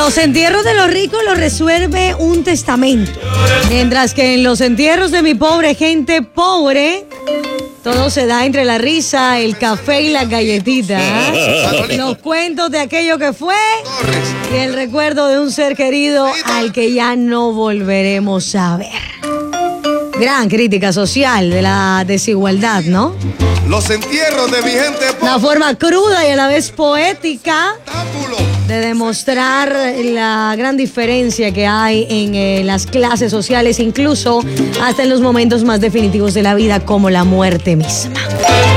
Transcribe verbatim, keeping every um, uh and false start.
Los entierros de los ricos los resuelve un testamento, mientras que en los entierros de mi pobre gente pobre, todo se da entre la risa, el café y las galletitas. ¿eh? Los cuentos de aquello que fue y el recuerdo de un ser querido al que ya no volveremos a ver. Gran crítica social de la desigualdad, ¿no? Los entierros de mi gente pobre. Una forma cruda y a la vez poética de demostrar la gran diferencia que hay en eh, las clases sociales, incluso hasta en los momentos más definitivos de la vida, como la muerte misma.